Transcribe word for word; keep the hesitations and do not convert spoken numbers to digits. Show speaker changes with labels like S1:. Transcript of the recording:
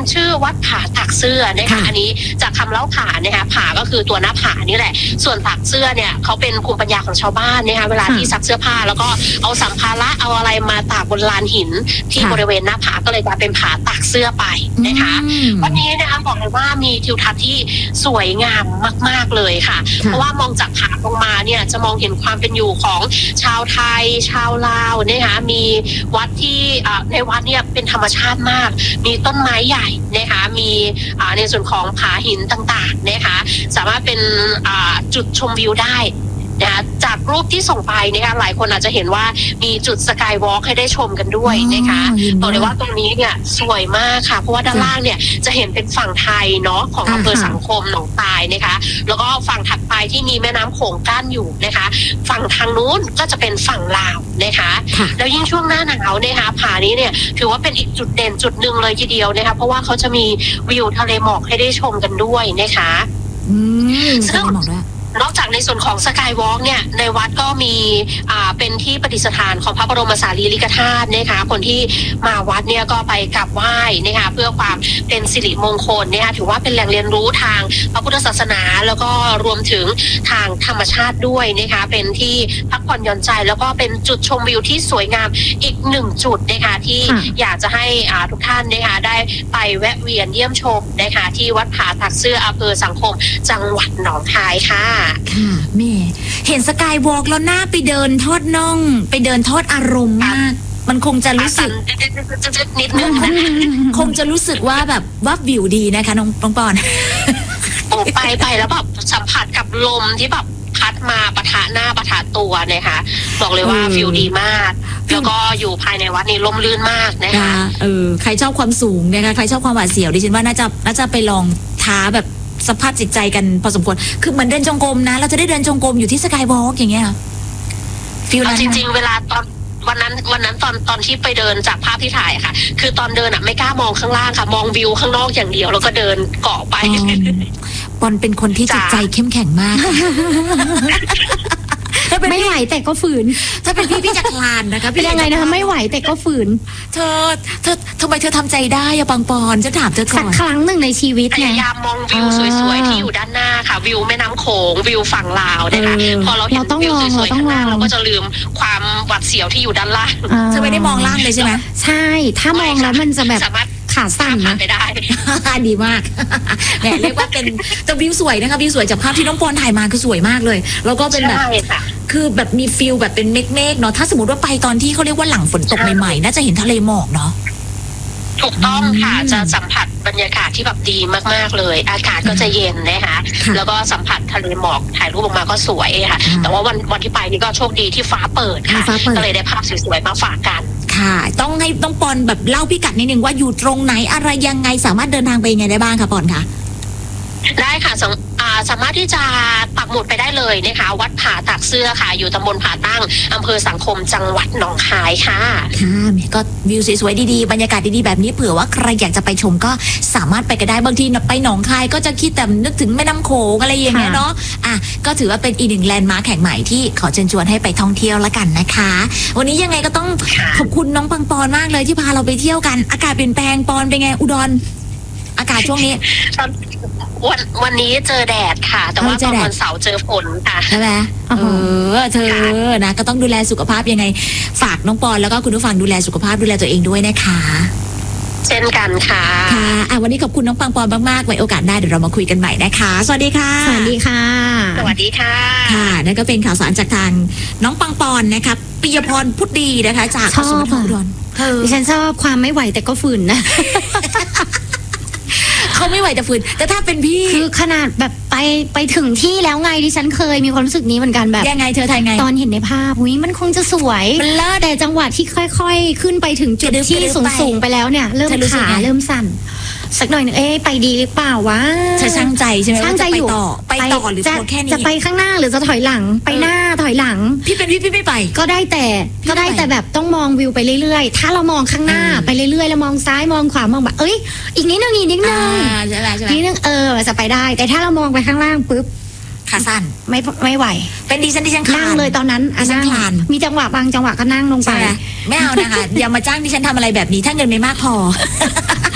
S1: ชื่อวัดผาตักเสื้อนะคะอันนี้จากคำเล่าขานนะคะผาก็คือตัวหน้าผานี่แหละส่วนตักเสื้อเนี่ยเขาเป็นภูมิปัญญาของชาวบ้านนะคะเวลาที่ซักเสื้อผ้าแล้วก็เอาสัมภาระเอาอะไรมาตากบนลานหินที่บริเวณหน้าผาก็เลยกลายเป็นผาตักเสื้อไปนะคะวันนี้นะคะบอกเลยว่ามีทิวทัศน์ที่สวยงามมากๆเลยค่ะเพราะว่ามองจากผาลงมาเนี่ยจะมองเห็นความเป็นอยู่ของชาวไทยชาวลาวนะคะมีวัดที่ในวัดเนี่ยเป็นธรรมชาติมากมีต้นไม้ใหญ่นะคะมีในส่วนของผาหินต่างๆนะคะสามารถเป็นจุดชมวิวได้นะจากรูปที่ส่งไปนะคะหลายคนอาจจะเห็นว่ามีจุดสกายวอล์กให้ได้ชมกันด้วยนะคะบอกเลยว่าตรงนี้เนี่ยสวยมากค่ะเพราะว่าด้านล่างเนี่ยจะเห็นเป็นฝั่งไทยเนาะของอำเภอสังคมหนองตายนะคะแล้วก็ฝั่งถัดไปที่มีแม่น้ำโขงกั้นอยู่นะคะฝั่งทางนู้นก็จะเป็นฝั่งลาวนะคะแล้วยิ่งช่วงหน้าหนาวนะคะผานี้เนี่ยถือว่าเป็นอีกจุดเด่นจุดหนึ่งเลยทีเดียวนะคะเพราะว่าเขาจะมีวิวทะเลหมอกให้ได้ชมกันด้วยนะคะซึ่งนอกจากในส่วนของสกายวอล์กเนี่ยในวัดก็มีอ่าเป็นที่ประดิษฐานของพระบรมสารีริกธาตุนะคะคนที่มาวัดเนี่ยก็ไปกราบไหว้นะคะเพื่อความเป็นสิริมงคลนะคะถือว่าเป็นแหล่งเรียนรู้ทางพระพุทธศาสนาแล้วก็รวมถึงทางธรรมชาติด้วยนะคะเป็นที่พักผ่อนหย่อนใจแล้วก็เป็นจุดชมวิวที่สวยงามอีกหนึ่งจุดนะคะที่อยากจะให้อ่าทุกท่านนะคะได้ไปแวะเวียนเยี่ยมชมนะคะที่วัดผาตักเสื้ออำเภอสังคมจังหวัดหนองคายค่ะ
S2: ค่ะแม่เห็นสกายวอล์กแล้วหน้าไปเดินทอดน่องไปเดินทอดอารมณ์มากมันคงจะรู้สึก
S1: นิดนึง
S2: คงจะรู้สึกว่าแบบว่าวิวดีนะคะน้องปองปอน
S1: โอ้ไปไปแล้วแบบสัมผัสกับลมที่แบบพัดมาปะทะหน้าปะทะตัวนะคะบอกเลยว่าฟิลดีมากแล้วก็อยู่ภายในวัดนี้ร่มรื่นมากนะคะ
S2: เออใครชอบความสูงนะคะใครชอบความหวาดเสียวดิฉันว่าน่าจะน่าจะไปลองท้าแบบสภาพจิตใจกันพอสมควรคือเหมือนเดินจงกรมนะเราจะได้เดินจงกรมอยู่ที่สกายวอล์กอย่างเงี้ย
S1: ฟิลนั้นจริงๆเวลาตอนวันนั้นวันนั้นตอนตอนที่ไปเดินจากภาพที่ถ่ายค่ะคือตอนเดินอ่ะไม่กล้ามองข้างล่างค่ะมองวิวข้างนอกอย่างเดียวแล้วก็เดินเกาะไป
S2: ปอนเป็นคนที่จิตใจเข้มแข็งมาก
S3: ไม่ไหวแต่ก็ฝืน
S2: ถ้าเป็นพี่พี่จะคลานนะคะ
S3: เป็นยังไงนะคะไม่ไหวแต่ก็ฝืน
S2: เธอเธอทำไมเธอทำใจได้อะปังปอนจะถามเธอก่อน
S3: สักครั้งหนึ่งในชีวิต
S1: พยายามมองวิวสวยๆที่อยู่ด้านหน้าค่ะวิวแม่น้ำโขงวิวฝั่งลาวนะคะพอเราเห็นวิวสวยๆข้างล่างเราก็จะลืมความหวาดเสียวที่อยู่ด้านล่าง
S2: เธอไม่ได้มองล่างเลยใช่ไหม
S3: ใช่ถ้ามองแล้วมันจะแบบขาสั่น
S1: นะไปได้
S2: ดีมากแหมเรียกว่าเป็นแต่วิวสวยนะคะวิวสวยจากภาพที่น้องปอนถ่ายมาคือสวยมากเลยแล้วก็เป็นแบบคือแบบมีฟิลแบบเป็นเมฆๆเนาะถ้าสมมติว่าไปตอนที่เขาเรียกว่าหลังฝนตกใหม่ๆน่าจะเห็นทะเลหมอกเนาะ
S1: ถูกต้องค่ะจะสัมผัสบรรยากาศที่แบบดีมากๆเลยอากาศก็จะเย็นนะคะแล้วก็สัมผัสทะเลหมอกถ่ายรูปออกมาก็สวยค่ะแต่ว่าวันวันที่ไปนี่ก็โชคดีที่ฟ้าเปิดค่ะก็เลยได้ภาพสวยๆมาฝากกัน
S2: ค่ะต้องให้ต้องปอนแบบเล่าพิกัดนิดนึงว่าอยู่ตรงไหนอะไรยังไงสามารถเดินทางไปยังไงได้บ้างคะปอนคะ
S1: ได้ค่ะสามารถที่จะปักหมุดไปได้เลยนะคะวัดผาตักเสื้อค่ะอยู่ตำบลผาตั้งอำเภอสังคมจังหวัดหนองคายค่ะ
S2: ค่ะก็วิวสวยๆดีๆบรรยากาศดีๆแบบนี้เผื่อว่าใครอยากจะไปชมก็สามารถไปกันได้บางทีไปหนองคายก็จะคิดแต่นึกถึงแม่น้ำโขงอะไรอย่างเงี้ยเนาะอ่ะก็ถือว่าเป็นอีกหนึ่งแลนด์มาร์คแห่งใหม่ที่ขอเชิญชวนให้ไปท่องเที่ยวละกันนะคะวันนี้ยังไงก็ต้องขอบคุณน้องปังปอนมากเลยที่พาเราไปเที่ยวกันอากาศเปลี่ยนแปลงปอนเป็นไงอุดรอากาศช่วงนี้
S1: วันวันนี้เจอแดดค่ะแต่ว่าตอนวันเสาร์เจอฝนค่ะ
S2: ใช่ไหมเออเธอนะก็ต้องดูแลสุขภาพยังไงฝากน้องปอนแล้วก็คุณผู้ฟังดูแลสุขภาพดูแลตัวเองด้วยนะคะ
S1: เช่นกันค่ะ
S2: ค่ะอ่ะวันนี้ขอบคุณน้องปังปอนมากๆไว้โอกาสหน้าเดี๋ยวเรามาคุยกันใหม่นะคะสวัสดีค่ะ
S3: สวัสดีค่ะ
S1: สวัสดีค่ะ
S2: ค่ะนั่นก็เป็นข่าวสารจากทางน้องปังปอนนะคะปิยพรพุทธดีนะคะจาก
S3: ชอบค่ะดิฉันชอบความไม่ไหวแต่ก็ฝืนนะ
S2: เขาไม่ไหวแต่ฝืนแต่ถ้าเป็นพี่
S3: คือขนาดแบบไปไปถึงที่แล้วไงดิฉันเคยมีความรู้สึกนี้เหมือนกันแบบ
S2: ยังไงเธอทายไง
S3: ตอนเห็นในภาพอุ้ยมันคงจะสวยแต่จังหวะที่ค่อยๆขึ้นไปถึงจุดที่สูงๆไปแล้วเนี่ยเริ่มขาเริ่มสั่นสักหน่อยนึงเอ๊ะไปดีหรือเปล่าวะ
S2: เธอช่างใจใช่ไหม
S3: ช่างใจอยู่
S2: ไปต่อหรือจะแค่นี้
S3: จะไปข้างหน้าหรือจะถอยหลังไปหน้าถอยหลัง
S2: พี่เป็นพี่พี่ไม่ไป
S3: ก็ได้แต่ก็ได้แต่แบบต้องมองวิวไปเรื่อยๆถ้าเรามองข้างหน้าไปเรื่อยๆแล้วมองซ้ายมองขวามองแบบเอ้ยอีกนิดนึงอีกนิดนึงนิดนึงเออจะไปได้แต่ถ้าเรามองไปข้างล่างปุ๊บ
S2: ขาสั้น
S3: ไม่ไม่ไหว
S2: เป็นดิฉันดิฉันคลาน
S3: นั่งเลยตอนนั้น
S2: ดิฉันคลาน
S3: มีจังหวะบางจังหวะก็นั่งลงไป
S2: ไม่เอานะคะอย่ามาจ้างดิฉันทำอะไรแบบนี้ถ้าเงินไม่มากพอ